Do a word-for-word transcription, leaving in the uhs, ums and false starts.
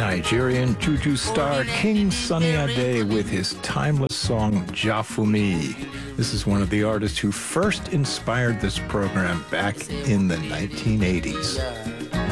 Nigerian juju star King Sunny Ade with his timeless song Jafumi. This is one of the artists who first inspired this program back in the nineteen eighties.